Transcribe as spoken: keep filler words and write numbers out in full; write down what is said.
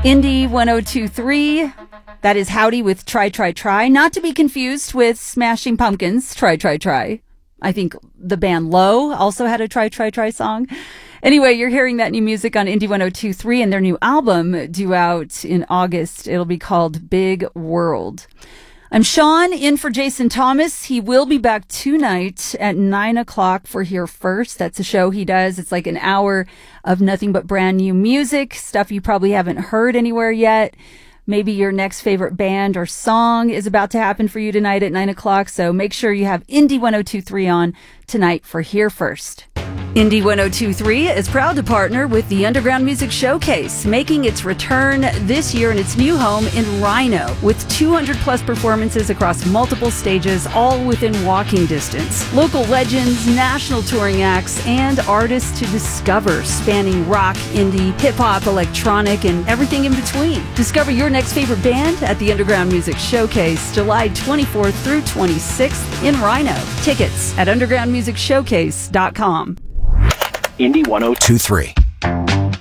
Indie one oh two three. That is Howdy with Try, Try, Try. Not to be confused with Smashing Pumpkins' Try, Try, Try. I think the band Low also had a Try, Try, Try song. Anyway, you're hearing that new music on Indie one oh two three, and their new album due out in August. It'll be called Big World. I'm Sean, in for Jason Thomas. He will be back tonight at nine o'clock for Here First. That's a show he does. It's like an hour of nothing but brand new music, stuff you probably haven't heard anywhere yet. Maybe your next favorite band or song is about to happen for you tonight at nine o'clock. So make sure you have Indie one oh two three on tonight for Here First. Indie one oh two three is proud to partner with the Underground Music Showcase, making its return this year in its new home in Rhino, with two hundred plus performances across multiple stages, all within walking distance. Local legends, national touring acts, and artists to discover, spanning rock, indie, hip-hop, electronic, and everything in between. Discover your next favorite band at the Underground Music Showcase, July twenty-fourth through twenty-sixth in Rhino. Tickets at underground music showcase dot com. Indie one oh two three.